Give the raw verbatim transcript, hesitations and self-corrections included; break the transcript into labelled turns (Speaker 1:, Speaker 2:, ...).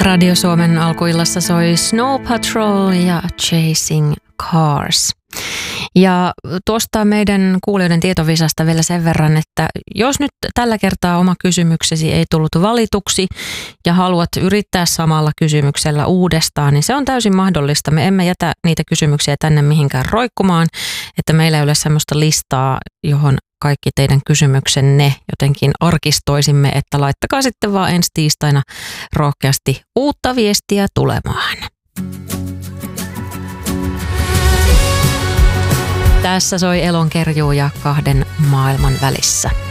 Speaker 1: Radio Suomen alkuillassa soi Snow Patrol ja Chasing Cars. Ja tuosta meidän kuulijoiden tietovisasta vielä sen verran, että jos nyt tällä kertaa oma kysymyksesi ei tullut valituksi ja haluat yrittää samalla kysymyksellä uudestaan, niin se on täysin mahdollista. Me emme jätä niitä kysymyksiä tänne mihinkään roikkumaan, että meillä ei ole sellaista listaa, johon kaikki teidän kysymyksenne jotenkin arkistoisimme, että laittakaa sitten vaan ensi tiistaina rohkeasti uutta viestiä tulemaan. Tässä soi Elonkerjuu ja Kahden maailman välissä.